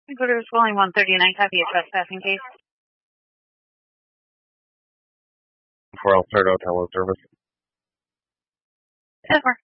Recruiter's calling 139, copy a trespassing case. For Alcerdo Teleservice. Over.